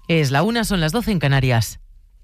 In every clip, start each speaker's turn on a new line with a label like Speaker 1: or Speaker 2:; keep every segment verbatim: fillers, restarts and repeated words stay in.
Speaker 1: Es la una, son las doce en Canarias.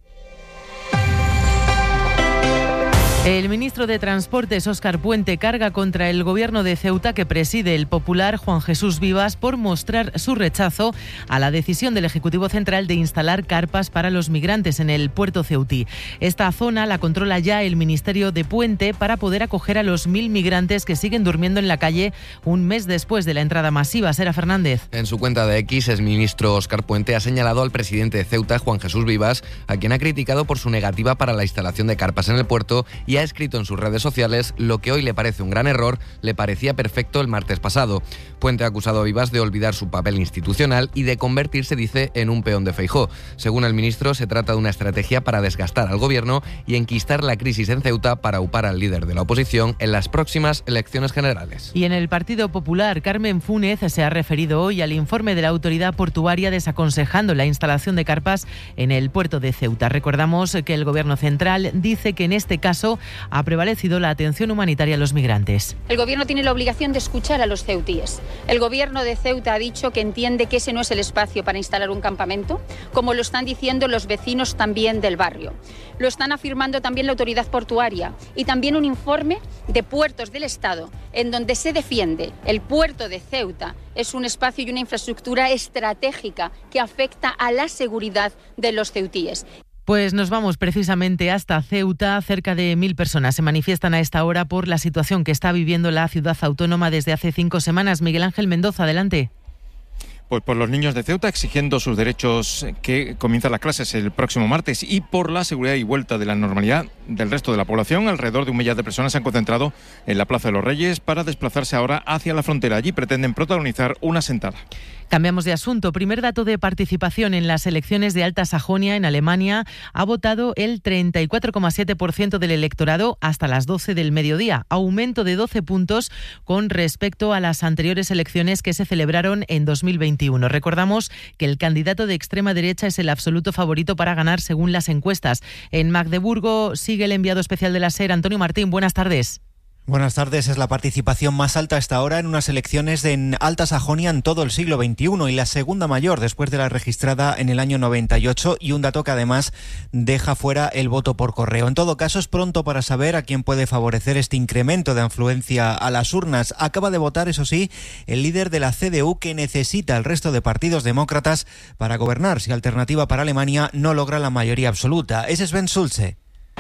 Speaker 1: El ministro de Transportes, Óscar Puente, carga contra el gobierno de Ceuta que preside el popular Juan Jesús Vivas por mostrar su rechazo a la decisión del Ejecutivo Central de instalar carpas para los migrantes en el puerto ceutí. Esta zona la controla ya el Ministerio de Puente para poder acoger a los mil migrantes que siguen durmiendo en la calle un mes después de la entrada masiva. Sera Fernández.
Speaker 2: En su cuenta de X, el ministro Óscar Puente ha señalado al presidente de Ceuta, Juan Jesús Vivas, a quien ha criticado por su negativa para la instalación de carpas en el puerto, y ha escrito en sus redes sociales: lo que hoy le parece un gran error, le parecía perfecto el martes pasado. Puente ha acusado a Vivas de olvidar su papel institucional y de convertirse, dice, en un peón de Feijóo. Según el ministro, se trata de una estrategia para desgastar al gobierno y enquistar la crisis en Ceuta para upar al líder de la oposición en las próximas elecciones generales.
Speaker 1: Y en el Partido Popular, Carmen Fúnez se ha referido hoy al informe de la autoridad portuaria desaconsejando la instalación de carpas en el puerto de Ceuta. Recordamos que el gobierno central dice que en este caso ha prevalecido la atención humanitaria a los migrantes.
Speaker 3: El gobierno tiene la obligación de escuchar a los ceutíes. El gobierno de Ceuta ha dicho que entiende que ese no es el espacio para instalar un campamento, como lo están diciendo los vecinos también del barrio. Lo están afirmando también la autoridad portuaria y también un informe de Puertos del Estado en donde se defiende el puerto de Ceuta es un espacio y una infraestructura estratégica que afecta a la seguridad de los ceutíes.
Speaker 1: Pues nos vamos precisamente hasta Ceuta. Cerca de mil personas se manifiestan a esta hora por la situación que está viviendo la ciudad autónoma desde hace cinco semanas. Miguel Ángel Mendoza, adelante.
Speaker 4: Pues por los niños de Ceuta exigiendo sus derechos, que comienzan las clases el próximo martes, y por la seguridad y vuelta de la normalidad del resto de la población. Alrededor de un millar de personas se han concentrado en la Plaza de los Reyes para desplazarse ahora hacia la frontera. Allí pretenden protagonizar una sentada.
Speaker 1: Cambiamos de asunto. Primer dato de participación en las elecciones de Alta Sajonia en Alemania. Ha votado el treinta y cuatro coma siete por ciento del electorado hasta las doce del mediodía. Aumento de doce puntos con respecto a las anteriores elecciones que se celebraron en dos mil veintiuno. Recordamos que el candidato de extrema derecha es el absoluto favorito para ganar según las encuestas. En Magdeburgo sigue el enviado especial de la SER, Antonio Martín. Buenas tardes.
Speaker 5: Buenas tardes. Es la participación más alta hasta ahora en unas elecciones en Alta Sajonia en todo el siglo veintiuno y la segunda mayor después de la registrada en el año noventa y ocho, y un dato que además deja fuera el voto por correo. En todo caso, es pronto para saber a quién puede favorecer este incremento de afluencia a las urnas. Acaba de votar, eso sí, el líder de la C D U, que necesita el resto de partidos demócratas para gobernar si Alternativa para Alemania no logra la mayoría absoluta. Es Sven Schulze.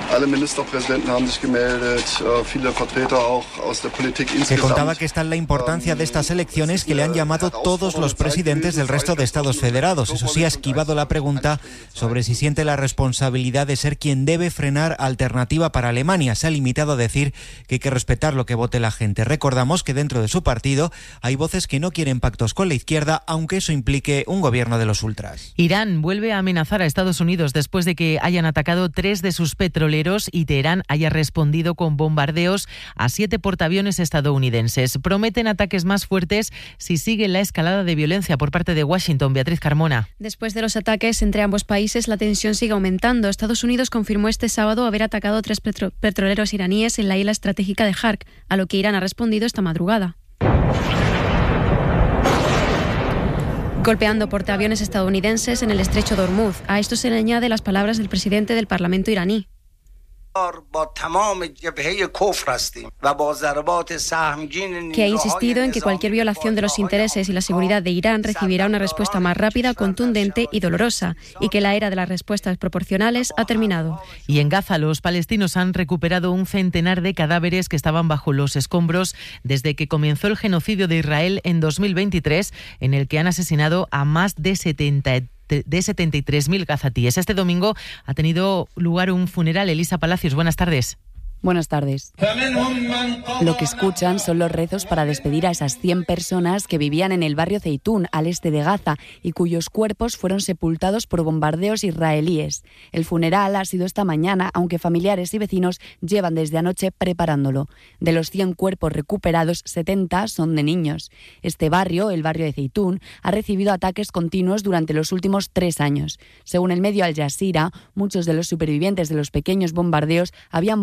Speaker 5: Se contaba que está en la importancia de estas elecciones, que le han llamado todos los presidentes del resto de estados federados. Eso sí, ha esquivado la pregunta sobre si siente la responsabilidad de ser quien debe frenar Alternativa para Alemania. Se ha limitado a decir que hay que respetar lo que vote la gente. Recordamos que dentro de su partido hay voces que no quieren pactos con la izquierda, aunque eso implique un gobierno de los ultras.
Speaker 1: Irán vuelve a amenazar a Estados Unidos después de que hayan atacado tres de sus petróleos y Teherán haya respondido con bombardeos a siete portaaviones estadounidenses. Prometen ataques más fuertes si sigue la escalada de violencia por parte de Washington. Beatriz Carmona.
Speaker 6: Después de los ataques entre ambos países, la tensión sigue aumentando. Estados Unidos confirmó este sábado haber atacado tres petro- petroleros iraníes en la isla estratégica de Hark, a lo que Irán ha respondido esta madrugada. Golpeando portaaviones estadounidenses en el estrecho de Hormuz. A esto se le añade las palabras del presidente del Parlamento iraní. Que ha insistido en que cualquier violación de los intereses y la seguridad de Irán recibirá una respuesta más rápida, contundente y dolorosa, y que la era de las respuestas proporcionales ha terminado.
Speaker 1: Y en Gaza, los palestinos han recuperado un centenar de cadáveres que estaban bajo los escombros desde que comenzó el genocidio de Israel en dos mil veintitrés, en el que han asesinado a más de setenta de setenta y tres mil gazatíes. Este domingo ha tenido lugar un funeral. Elisa Palacios, buenas tardes.
Speaker 7: Buenas tardes. Lo que escuchan son los rezos para despedir a esas cien personas que vivían en el barrio Zeitún, al este de Gaza, y cuyos cuerpos fueron sepultados por bombardeos israelíes. El funeral ha sido esta mañana, aunque familiares y vecinos llevan desde anoche preparándolo. De los cien cuerpos recuperados, setenta son de niños. Este barrio, el barrio de Zeitún, ha recibido ataques continuos durante los últimos tres años. Según el medio Al Jazeera, muchos de los supervivientes de los pequeños bombardeos habían vuelto a refugiarse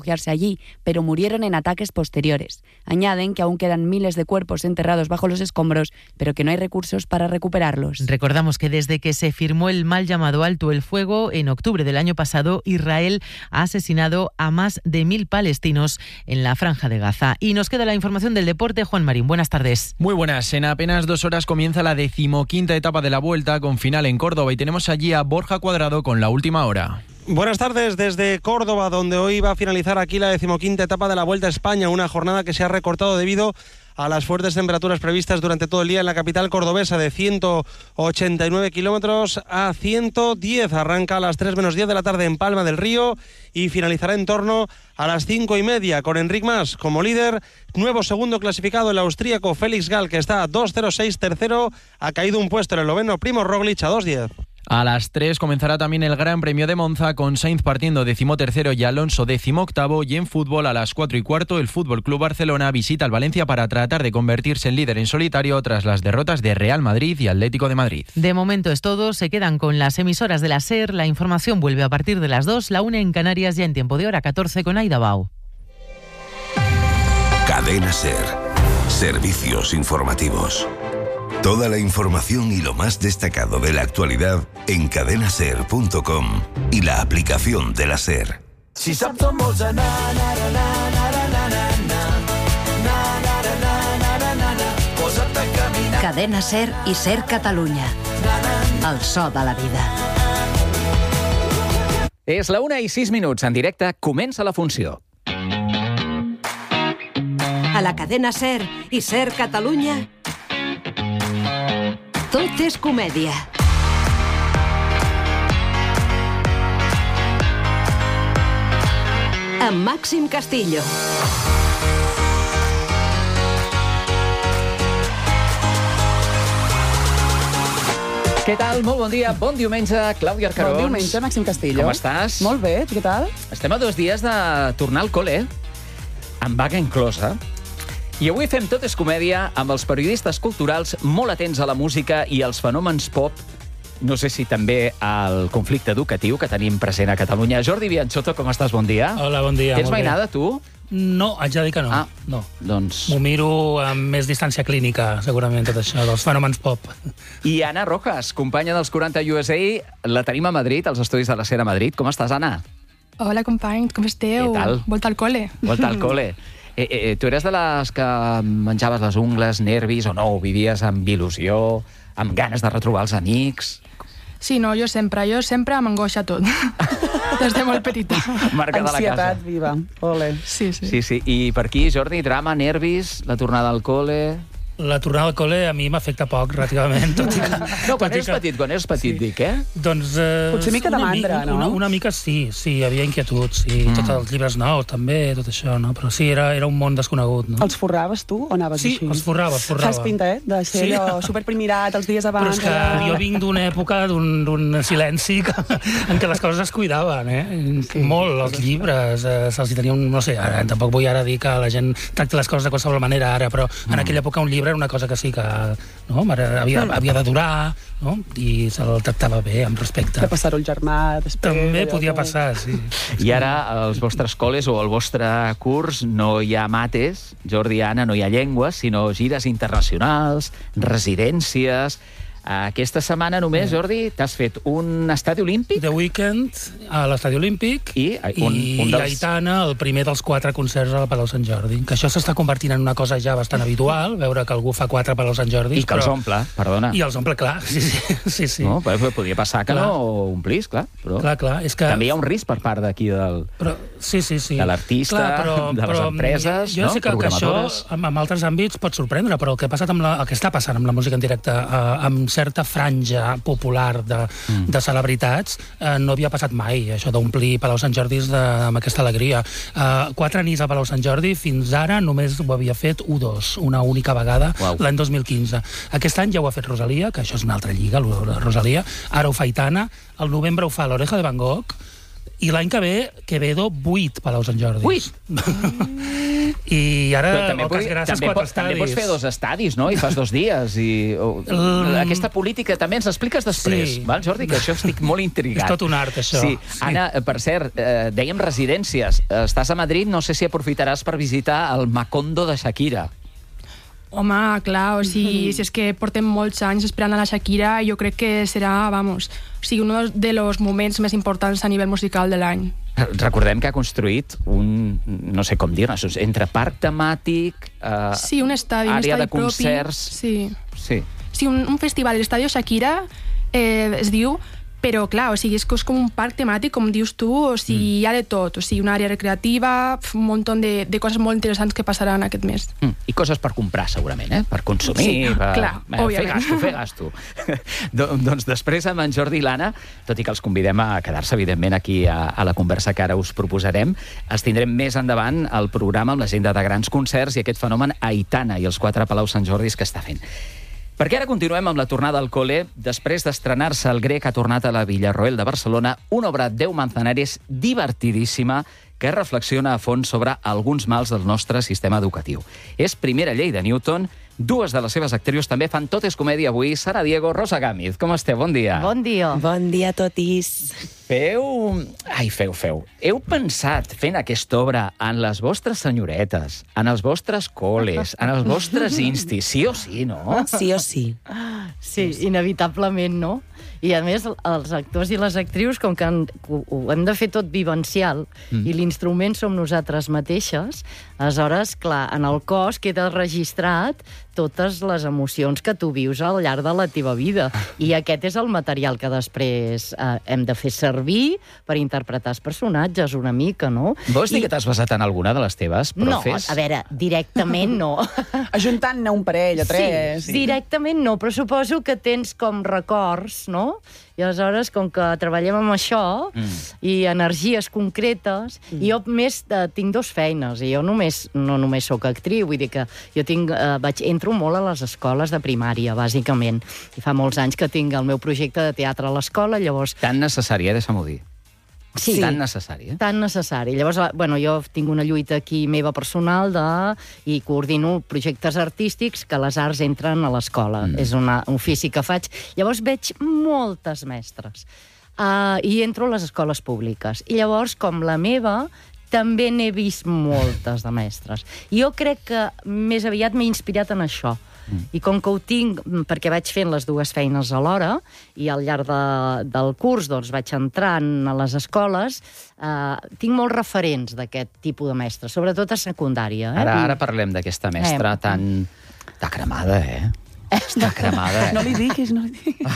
Speaker 7: refugiarse allí, pero murieron en ataques posteriores. Añaden que aún quedan miles de cuerpos enterrados bajo los escombros, pero que no hay recursos para recuperarlos.
Speaker 1: Recordamos que desde que se firmó el mal llamado alto el fuego, en octubre del año pasado, Israel ha asesinado a más de mil palestinos en la Franja de Gaza. Y nos queda la información del deporte. Juan Marín, buenas tardes.
Speaker 8: Muy buenas. En apenas dos horas comienza la decimoquinta etapa de la Vuelta, con final en Córdoba, y tenemos allí a Borja Cuadrado con la última hora.
Speaker 9: Buenas tardes desde Córdoba, donde hoy va a finalizar aquí la decimoquinta etapa de la Vuelta a España, una jornada que se ha recortado debido a las fuertes temperaturas previstas durante todo el día en la capital cordobesa, de ciento ochenta y nueve kilómetros a ciento diez. Arranca a las tres menos diez de la tarde en Palma del Río y finalizará en torno a las cinco y media, con Enric Mas como líder. Nuevo segundo clasificado, el austríaco Félix Gall, que está a dos cero seis. Tercero, ha caído un puesto el esloveno Primo Roglic a dos diez.
Speaker 8: A las tres comenzará también el Gran Premio de Monza, con Sainz partiendo decimotercero y Alonso decimoctavo. Y en fútbol, a las cuatro y cuarto, el Fútbol Club Barcelona visita al Valencia para tratar de convertirse en líder en solitario tras las derrotas de Real Madrid y Atlético de Madrid.
Speaker 1: De momento es todo. Se quedan con las emisoras de la SER. La información vuelve a partir de las dos, la una en Canarias, ya en tiempo de hora catorce con Aida Bau.
Speaker 10: Cadena SER. Servicios informativos. Toda la información y lo más destacado de la actualidad en cadena ser punto com y la aplicación de la SER.
Speaker 11: Cadena SER i SER Catalunya. El so de la vida.
Speaker 12: És la una i sis minuts. En directe comença la funció.
Speaker 11: A la cadena SER i SER Catalunya, tot és comèdia. Amb Màxim Castillo.
Speaker 12: Què tal? Molt bon dia, bon diumenge, Clàudia Arcarons.
Speaker 13: Bon diumenge, Màxim Castillo.
Speaker 12: Com estàs?
Speaker 13: Molt bé, què tal?
Speaker 12: Estem a dos dies de tornar al col·le, amb vaga inclosa. I avui fem Tot és comèdia amb els periodistes culturals molt atents a la música i als fenòmens pop, no sé si també al conflicte educatiu que tenim present a Catalunya. Jordi Bianchotto, com estàs? Bon dia.
Speaker 14: Hola, bon dia.
Speaker 12: Tens mainada, tu?
Speaker 14: No, haig de dir que no.
Speaker 12: Ah,
Speaker 14: no.
Speaker 12: Doncs...
Speaker 14: M'ho miro amb més distància clínica, segurament, tot això, dels fenòmens pop.
Speaker 12: I Anna Rojas, companya dels quaranta U S A, la tenim a Madrid, als estudis de la SER a Madrid. Com estàs, Anna?
Speaker 15: Hola, companys, com esteu?
Speaker 12: Què tal?
Speaker 15: Volta al col·le.
Speaker 12: Volta al col·le. Eh, eh, tu eres de les que menjaves les ungles, nervis, o no? Vivies amb il·lusió, amb ganes de retrobar els amics?
Speaker 15: Sí, no, jo sempre, jo sempre m'angoixa tot. Des de molt petita.
Speaker 12: Marca de la casa.
Speaker 13: Ansietat viva. Ole.
Speaker 15: Sí, sí.
Speaker 12: Sí, sí. I per aquí, Jordi, drama, nervis, la tornada al col·le...
Speaker 14: La tornada al col·le a mi m'afecta poc, relativament. Tot i que,
Speaker 12: no, quan eres que... petit, quan eres petit, sí. dic, eh?
Speaker 14: Doncs... Eh,
Speaker 13: Potser mica de mandra, no?
Speaker 14: Una, una mica sí, sí, hi havia inquietuds, sí. Mm. Tots els llibres nous, també, tot això, no? Però sí, era, era un món desconegut, no?
Speaker 13: Els forraves, tu, o anaves
Speaker 14: sí,
Speaker 13: així?
Speaker 14: Sí, els forrava, els forrava.
Speaker 13: Fas pinta, eh? De ser sí. allò superprimirat els dies abans.
Speaker 14: Però és que
Speaker 13: allà...
Speaker 14: jo vinc d'una època, d'un silenci que, en què les coses es cuidaven, eh? Sí. Molt, els llibres, eh, se'ls tenia un... No sé, ara, tampoc vull ara dir que la gent tracta les coses de qualsevol manera ara, però mm. en aquella època un llibre era una cosa que sí que no, havia, havia de durar, no? I se'l tractava bé, amb respecte.
Speaker 13: De passar-ho el germà després...
Speaker 14: També podia passar, sí.
Speaker 12: I ara, als vostres col·les o al vostre curs no hi ha mates, Jordi i Anna, no hi ha llengües, sinó gires internacionals, residències... Aquesta setmana només, Jordi, t'has fet un estadi olímpic?
Speaker 14: The Weeknd a l'estadi olímpic i, un, i un dels... Aitana, el primer dels quatre concerts al Palau Sant Jordi. Que això s'està convertint en una cosa ja bastant habitual, veure que algú fa quatre Palau Sant Jordi.
Speaker 12: I que però... els omple, perdona.
Speaker 14: I els omple, clar, sí, sí. sí, sí.
Speaker 12: No, però podria passar que clar. No omplís, clar. Però
Speaker 14: clar, clar. És que...
Speaker 12: També hi ha un risc per part d'aquí del...
Speaker 14: Però, sí, sí, sí.
Speaker 12: De l'artista,
Speaker 14: però,
Speaker 12: de les
Speaker 14: però,
Speaker 12: empreses,
Speaker 14: jo
Speaker 12: no?
Speaker 14: sé que, que això en, en altres àmbits pot sorprendre, però el que, ha passat amb la, el que està passant amb la música en directe, eh, amb certa franja popular de, mm. de celebritats, eh, no havia passat mai, això d'omplir Palau Sant Jordi de, amb aquesta alegria. Eh, quatre nits a Palau Sant Jordi, fins ara només ho havia fet u dos, una única vegada, wow. l'any dos mil quinze. Aquest any ja ho ha fet Rosalia, que això és una altra lliga, la Rosalia, ara ho fa Aitana, al novembre ho fa l'Oreja de Van Gogh, i l'any que ve, Quevedo, vuit Palau Sant Jordi.
Speaker 12: Vuit?
Speaker 14: I ara,
Speaker 12: Però també,
Speaker 14: moltes
Speaker 12: pugui,
Speaker 14: gràcies,
Speaker 12: també,
Speaker 14: quatre
Speaker 12: pots, també
Speaker 14: estadis.
Speaker 12: pots fer dos estadis, no? I fas dos dies. I, o,
Speaker 14: Mm.
Speaker 12: Aquesta política també ens expliques després,
Speaker 14: Sí.
Speaker 12: val, Jordi? Que això estic molt intrigat.
Speaker 14: És tot un art, això.
Speaker 12: Sí.
Speaker 14: Sí.
Speaker 12: Anna, per cert, eh, dèiem residències. Estàs a Madrid, no sé si aprofitaràs per visitar el Macondo de Shakira.
Speaker 15: Home, clar, o sigui, si és que portem molts anys esperant a la Shakira, jo crec que serà, vamos, o sigui, un de los moments més importants a nivell musical de l'any.
Speaker 12: Recordem que ha construït un, no sé com dir-ne, entre parc temàtic, eh,
Speaker 15: Sí, un estadi, un
Speaker 12: àrea
Speaker 15: estadi
Speaker 12: de concerts...
Speaker 15: propi. Sí.
Speaker 12: Sí.
Speaker 15: Sí, un, un festival, l'Estadio Shakira, eh, es diu, però clar, o sigui, és, és com un parc temàtic, com dius tu, o sigui, mm. hi ha de tot, o sigui, una àrea recreativa, un munt de, de coses molt interessants que passaran aquest mes.
Speaker 12: Mm. I coses per comprar, segurament, eh? Per consumir,
Speaker 15: Sí,
Speaker 12: per
Speaker 15: clar,
Speaker 12: eh, fer
Speaker 15: òbviament.
Speaker 12: gasto, fer gasto. Doncs després, amb en Jordi i l'Anna, tot i que els convidem a quedar-se, evidentment, aquí a, a la conversa que ara us proposarem, els tindrem més endavant al programa amb l'agenda de grans concerts i aquest fenomen Aitana i els quatre Palau Sant Jordis que està fent. Perquè ara continuem amb la tornada al col·le. Després d'estrenar-se, el Grec ha tornat a la Villarroel de Barcelona, una obra Deu Manzanares divertidíssima que reflexiona a fons sobre alguns mals del nostre sistema educatiu. És primera llei de Newton. Dues de les seves actrius també fan Tot és comèdia avui. Sara Diego, Rosa Gámez. Com esteu? Bon dia.
Speaker 16: Bon dia. Bon dia a totis.
Speaker 12: Feu... Ai, feu, feu. Heu pensat, fent aquesta obra, en les vostres senyoretes, en els vostres col·les, en els vostres instis, sí o sí, no?
Speaker 16: Sí o sí.
Speaker 17: Sí, inevitablement, no? I, a més, els actors i les actrius, com que han, ho hem de fer tot vivencial, mm. i l'instrument som nosaltres mateixes, aleshores, clar, en el cos queda registrat totes les emocions que tu vius al llarg de la teva vida. I aquest és el material que després eh, hem de fer servir per interpretar els personatges una mica, no?
Speaker 12: Vols dir
Speaker 17: I...
Speaker 12: que t'has basat en alguna de les teves profes?
Speaker 17: No, a veure, directament no.
Speaker 13: Ajuntant-ne un parell o tres.
Speaker 17: Sí, directament no, però suposo que tens com records, no? I aleshores, com que treballem amb això, mm. i energies concretes, mm. jo més eh, tinc dos feines, i jo només, no només sóc actriu, vull dir que jo tinc, eh, vaig, entro molt a les escoles de primària, bàsicament, i fa molts anys que tinc el meu projecte de teatre a l'escola, llavors...
Speaker 12: Tan necessari, eh, deixa'm-ho dir.
Speaker 17: Sí,
Speaker 12: tan necessari, eh?
Speaker 17: Tan necessari. Llavors, bueno, jo tinc una lluita aquí meva personal de... i coordino projectes artístics que les arts entren a l'escola. Mm. És una, un ofici que faig. Llavors veig moltes mestres. Uh, I entro a les escoles públiques. I llavors, com la meva, també n'he vist moltes de mestres. I jo crec que més aviat m'he inspirat en això. I com que ho tinc, perquè vaig fent les dues feines alhora, i al llarg de, del curs doncs, vaig entrant a les escoles, eh, tinc molts referents d'aquest tipus de mestre, sobretot a secundària. Eh?
Speaker 12: Ara, ara parlem d'aquesta mestra eh. tan... Està cremada, eh? Està cremada, eh?
Speaker 13: No li diguis, no li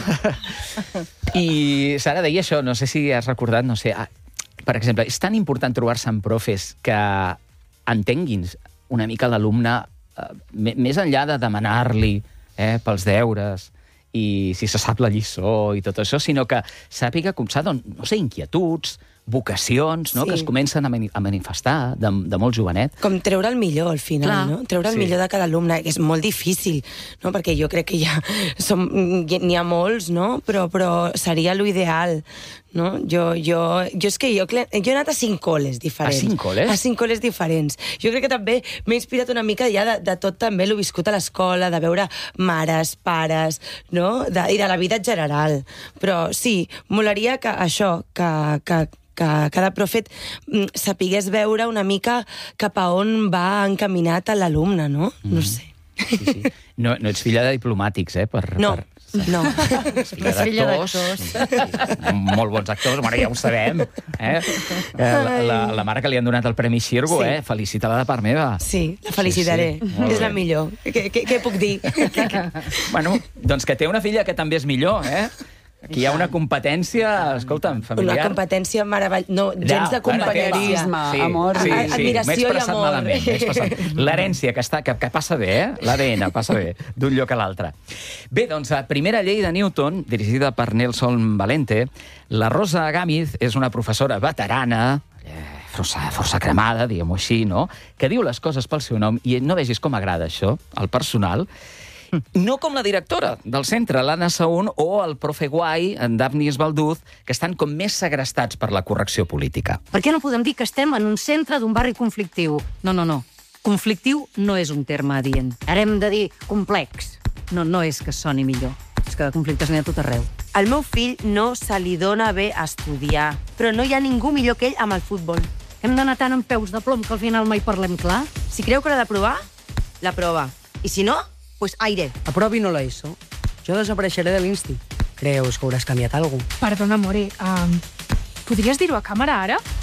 Speaker 13: diguis.
Speaker 12: I Sara deia això, no sé si has recordat, no sé... Per exemple, és tan important trobar-se amb profes que entenguin una mica l'alumne Uh, més enllà de demanar-li eh, pels deures i si se sap la lliçó i tot això, sinó que sàpiga com s'ha, doncs, no sé, inquietuds, vocacions, no?
Speaker 16: Sí.
Speaker 12: Que es comencen a, mani a manifestar de, de molt jovenet.
Speaker 16: Com treure el millor, al final,
Speaker 12: Clar.
Speaker 16: no? Treure el
Speaker 12: Sí.
Speaker 16: millor de cada alumne, que és molt difícil, no? Perquè jo crec que ja som, n'hi ha molts, no? Però, però seria l'ideal, no? Jo, jo, jo és que jo, jo he anat a cinc col·les diferents.
Speaker 12: A cinc col·les?
Speaker 16: A cinc col·les diferents. Jo crec que també m'he inspirat una mica ja de, de tot també l'ho viscut a l'escola, de veure mares, pares, no? De, i de la vida en general. Però sí, molaria que això, que, que, que cada profet sapigués veure una mica cap a on va encaminat a l'alumne, no? No sé.
Speaker 12: Sí, sí. No, no ets filla de diplomàtics, eh? Per,
Speaker 16: No,
Speaker 12: per...
Speaker 16: no.
Speaker 12: És filla d'actors. Sí, molt bons actors, bueno, ja ho sabem. Eh? La, la, la mare que li han donat el Premi Xirgo,
Speaker 16: Sí.
Speaker 12: eh? Felicita-la de part meva.
Speaker 16: Sí, la felicitaré.
Speaker 12: Sí, sí. Molt
Speaker 16: És la
Speaker 12: bé.
Speaker 16: millor. Què, què, què puc dir?
Speaker 12: Bueno, doncs que té una filla que també és millor, eh? Aquí hi ha una competència, escolta'm, familiar.
Speaker 16: Una competència meravellosa. No, gens
Speaker 12: Ja,
Speaker 16: de competència.
Speaker 13: Companyerisme, amor.
Speaker 12: Sí, sí,
Speaker 16: Admiració
Speaker 12: m'he
Speaker 16: i
Speaker 12: expressat
Speaker 16: amor.
Speaker 12: malament. m'he expressat. L'herència que, està, que, que passa bé, eh? L'A D N passa bé, d'un lloc a l'altre. Bé, doncs, la primera llei de Newton, dirigida per Nelson Valente, la Rosa Gámez és una professora veterana, eh, força, força cremada, diguem-ho així, no?, que diu les coses pel seu nom, i no vegis com agrada això, al personal, no com la directora del centre, l'Anna Saún, o el profe guai, en Daphne Esbalduz, que estan com més segrestats per la correcció política.
Speaker 18: Per què no podem dir que estem en un centre d'un barri conflictiu? No, no, no.
Speaker 11: Conflictiu no és un terme adient. Ara hem de dir complex. No, no és que soni millor. És que de conflictes n'hi ha tot arreu.
Speaker 16: Al meu fill no se li dona bé estudiar, però no hi ha ningú millor que ell amb el futbol.
Speaker 11: Hem d'anar tant amb peus de plom que al final mai parlem clar?
Speaker 16: Si creu que l'ha de provar, la prova. I si no, pues aire.
Speaker 18: Aprovi no la ESO. Jo desapareixeré de l'Insti. Creus que hauràs canviat alguna cosa?
Speaker 15: Perdona, More, um, podries dir-ho a càmera ara?